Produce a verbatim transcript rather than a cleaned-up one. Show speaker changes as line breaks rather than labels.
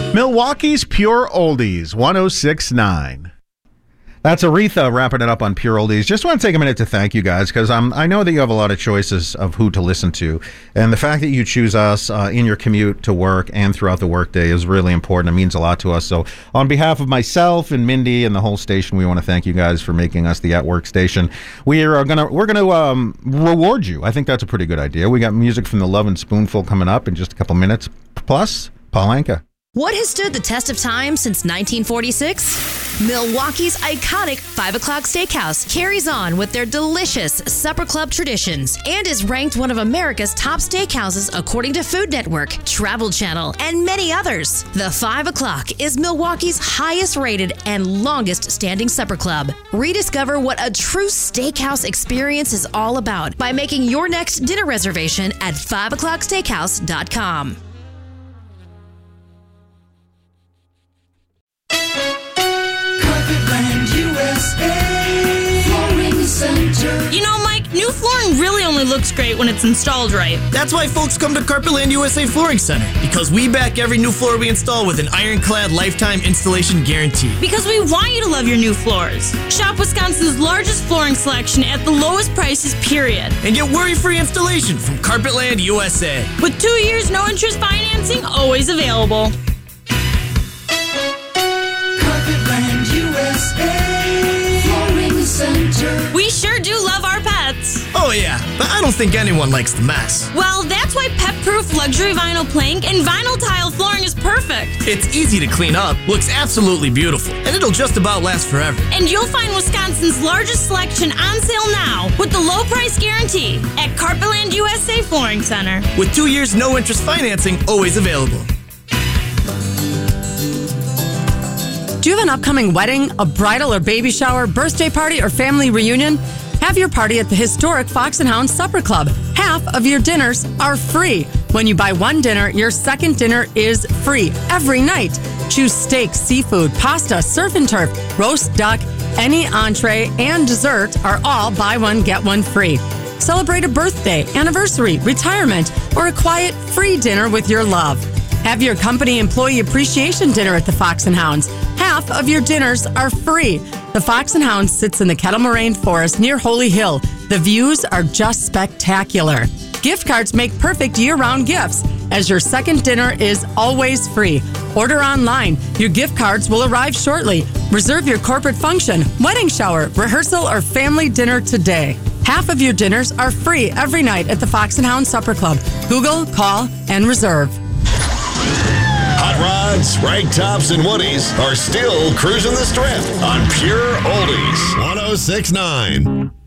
Milwaukee's Pure Oldies, one oh six point nine. That's Aretha wrapping it up on Pure Oldies. Just want to take a minute to thank you guys, because um, I know that you have a lot of choices of who to listen to. And the fact that you choose us uh, in your commute to work and throughout the workday is really important. It means a lot to us. So on behalf of myself and Mindy and the whole station, we want to thank you guys for making us the At Work station. We are gonna we're gonna um, reward you. I think that's a pretty good idea. We got music from the Love and Spoonful coming up in just a couple minutes. Plus, Paul Anka.
What has stood the test of time since nineteen forty-six? Milwaukee's iconic five o'clock Steakhouse carries on with their delicious supper club traditions and is ranked one of America's top steakhouses according to Food Network, Travel Channel, and many others. The five o'clock is Milwaukee's highest rated and longest standing supper club. Rediscover what a true steakhouse experience is all about by making your next dinner reservation at five o'clock steakhouse dot com.
You know, Mike, new flooring really only looks great when it's installed right.
That's why folks come to Carpetland U S A Flooring Center, because we back every new floor we install with an ironclad lifetime installation guarantee.
Because we want you to love your new floors. Shop Wisconsin's largest flooring selection at the lowest prices, period.
And get worry-free installation from Carpetland U S A.
With two years no interest financing always available.
Carpetland U S A Flooring Center.
We sure do love our pets.
Oh yeah, but I don't think anyone likes the mess.
Well, that's why pet-proof luxury vinyl plank and vinyl tile flooring is perfect.
It's easy to clean up, looks absolutely beautiful, and it'll just about last forever.
And you'll find Wisconsin's largest selection on sale now with the low price guarantee at Carpetland U S A Flooring Center.
With two years no interest financing always available.
Do you have an upcoming wedding, a bridal or baby shower, birthday party, or family reunion? Have your party at the historic Fox and Hound Supper Club. Half of your dinners are free. When you buy one dinner, your second dinner is free every night. Choose steak, seafood, pasta, surf and turf, roast duck, any entree, and dessert are all buy one, get one free. Celebrate a birthday, anniversary, retirement, or a quiet, free dinner with your love. Have your company employee appreciation dinner at the Fox and Hounds. Half of your dinners are free. The Fox and Hounds sits in the Kettle Moraine Forest near Holy Hill. The views are just spectacular. Gift cards make perfect year-round gifts, as your second dinner is always free. Order online. Your gift cards will arrive shortly. Reserve your corporate function, wedding shower, rehearsal, or family dinner today. Half of your dinners are free every night at the Fox and Hound Supper Club. Google, call, and reserve.
Hot rods, rag tops, and woodies are still cruising the strip on Pure Oldies one oh six point nine.